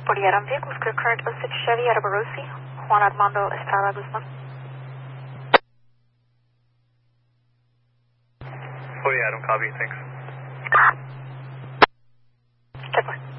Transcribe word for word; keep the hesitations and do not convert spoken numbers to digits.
forty Adam vehicles, clear current oh six Chevy out of Barosi, Juan Armando Estrada Guzman. forty Adam, copy, thanks. ten four.